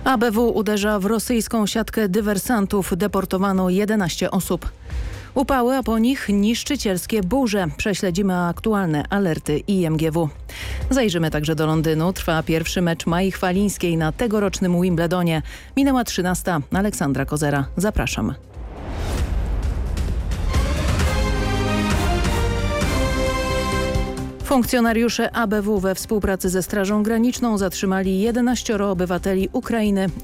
ABW uderza w rosyjską siatkę dywersantów. Deportowano 11 osób. Upały, a po nich niszczycielskie burze. Prześledzimy aktualne alerty IMGW. Zajrzymy także do Londynu. Trwa pierwszy mecz Mai Chwalińskiej na tegorocznym Wimbledonie. Minęła 13. Aleksandra Kozera. Zapraszam. Funkcjonariusze ABW we współpracy ze Strażą Graniczną zatrzymali 11 obywateli Ukrainy